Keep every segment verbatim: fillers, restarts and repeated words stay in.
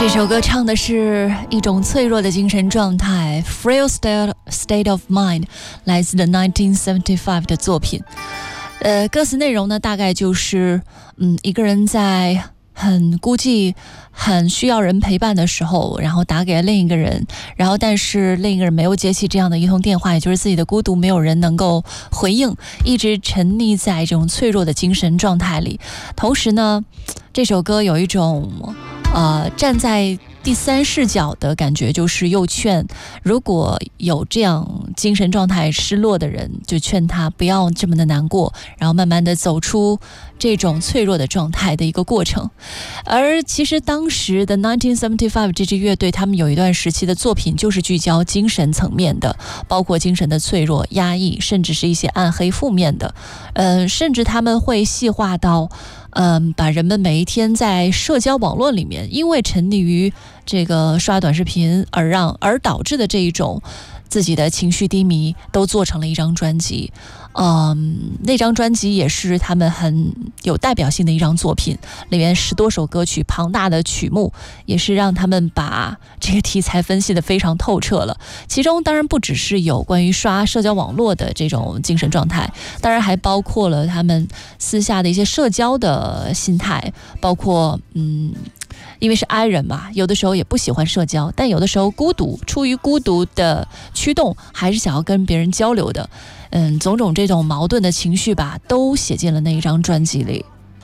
这首歌唱的是一种脆弱的精神状态 Frail State of Mind， 来自的nineteen seventy-five的作品。呃，歌词内容呢，大概就是嗯，一个人在很孤寂很需要人陪伴的时候，然后打给了另一个人，然后但是另一个人没有接起这样的一通电话，也就是自己的孤独没有人能够回应，一直沉溺在这种脆弱的精神状态里。同时呢，这首歌有一种呃站在第三视角的感觉，就是又劝如果有这样精神状态失落的人，就劝他不要这么的难过，然后慢慢的走出这种脆弱的状态的一个过程。而其实当时的nineteen seventy-five这支乐队，他们有一段时期的作品就是聚焦精神层面的，包括精神的脆弱、压抑，甚至是一些暗黑负面的。呃，甚至他们会细化到嗯，把人们每一天在社交网络里面因为沉溺于这个刷短视频而让而导致的这一种自己的情绪低迷都做成了一张专辑。嗯，那张专辑也是他们很有代表性的一张作品，里面十多首歌曲，庞大的曲目，也是让他们把这个题材分析得非常透彻了。其中当然不只是有关于刷社交网络的这种精神状态，当然还包括了他们私下的一些社交的心态，包括嗯因为是 I 人嘛，有的时候也不喜欢社交，但有的时候孤独，出于孤独的驱动，还是想要跟别人交流的。嗯，种种这种矛盾的情绪吧，都写进了那一张专辑里。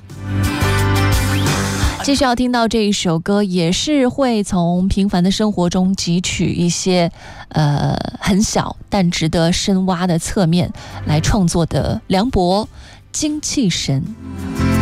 接下来要听到这一首歌，也是会从平凡的生活中汲取一些呃很小但值得深挖的侧面来创作的梁博精气神。